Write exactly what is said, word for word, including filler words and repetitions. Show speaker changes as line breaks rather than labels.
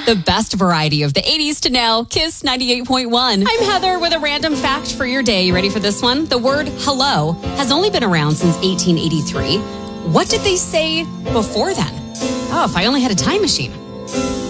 The best variety of the eighties to now. Kiss ninety-eight point one. I'm Heather with a random fact for your day. You ready for this one? The word hello has only been around since eighteen eighty-three. What did they say before then? Oh, if I only had a time machine.